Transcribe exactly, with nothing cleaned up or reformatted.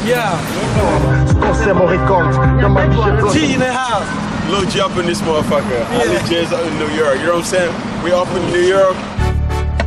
Yeah. T in the house. Lil G up in this motherfucker. Yeah. I legit in New York. You know what I'm saying? We up in New York.